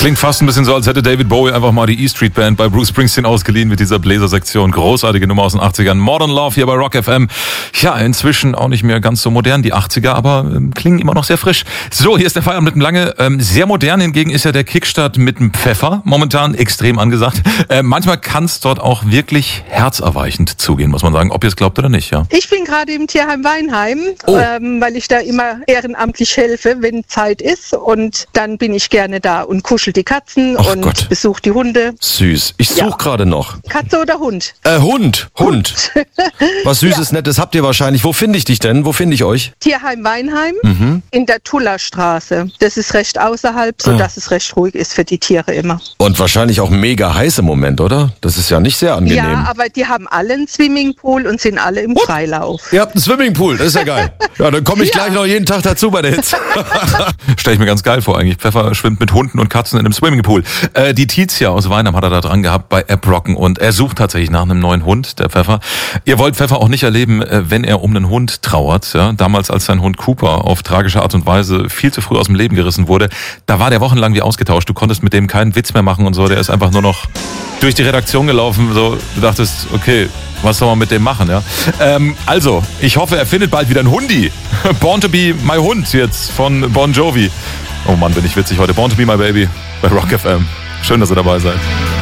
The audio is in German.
Klingt fast ein bisschen so, als hätte David Bowie einfach mal die E-Street Band bei Bruce Springsteen ausgeliehen mit dieser Bläsersektion. Großartige Nummer aus den 80ern. Modern Love hier bei Rock FM. Ja, inzwischen auch nicht mehr ganz so modern, die 80er, aber klingen immer noch sehr frisch. So, hier ist der Feierabend mit dem Lange. Sehr modern hingegen ist ja der Kickstart mit dem Pfeffer. Momentan extrem angesagt. Manchmal kann es dort auch wirklich herzerweichend zugehen, muss man sagen. Ob ihr es glaubt oder nicht, ja. Ich bin gerade im Tierheim Weinheim, weil ich da immer ehrenamtlich helfe, wenn Zeit ist. Und dann bin ich gerne da und kuschel die Katzen und besuche die Hunde. Süß. Ich suche gerade noch. Katze oder Hund? Hund. Was Süßes, Nettes habt ihr wahrscheinlich. Wo finde ich dich denn? Wo finde ich euch? Tierheim Weinheim in der Tullerstraße. Das ist recht außerhalb, sodass es recht ruhig ist für die Tiere immer. Und wahrscheinlich auch mega heiß im Moment, oder? Das ist ja nicht sehr angenehm. Ja, aber die haben alle einen Swimmingpool und sind alle im Freilauf. Ihr habt einen Swimmingpool, das ist ja geil. Ja, dann komme ich gleich noch jeden Tag dazu bei der Hitze. Stell ich mir ganz geil vor eigentlich. Pfeffer schwimmt mit Hunden und Katzen in einem Swimmingpool. Die Tizia aus Weinheim hat er da dran gehabt bei App Rocken und er sucht tatsächlich nach einem neuen Hund, der Pfeffer. Ihr wollt Pfeffer auch nicht erleben, wenn er um einen Hund trauert. Ja? Damals, als sein Hund Cooper auf tragische Art und Weise viel zu früh aus dem Leben gerissen wurde, da war der wochenlang wie ausgetauscht. Du konntest mit dem keinen Witz mehr machen und so. Der ist einfach nur noch durch die Redaktion gelaufen. So, du dachtest, okay, was soll man mit dem machen? Ja? Also, ich hoffe, er findet bald wieder einen Hundi. Born to be my Hund jetzt von Bon Jovi. Oh Mann, bin ich witzig heute. Born to be my baby bei Rock FM. Schön, dass ihr dabei seid.